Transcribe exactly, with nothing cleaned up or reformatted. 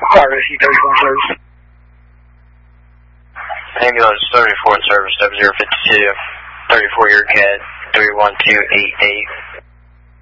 R S U thirty-four service. Ambulance thirty-four service, seven zero five two, thirty-four year C A D, three one two eight eight.